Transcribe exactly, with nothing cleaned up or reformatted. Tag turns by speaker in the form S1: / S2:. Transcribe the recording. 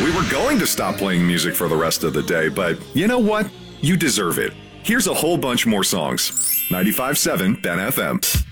S1: We were going to stop playing music for the rest of the day, but you know what? You deserve it. Here's a whole bunch more songs. ninety-five point seven Ben F M.